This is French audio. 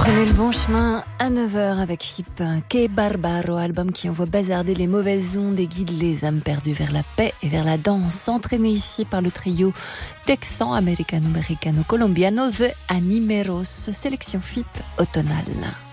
Prenez le bon chemin à 9h avec Philippe. Que Barbaro, album qui envoie bazarder les mauvaises ondes et guide les âmes perdues vers la paix et vers la danse. Entraîné ici par le trio texan-américano-colombiano The Animeros, sélection Philippe automnale.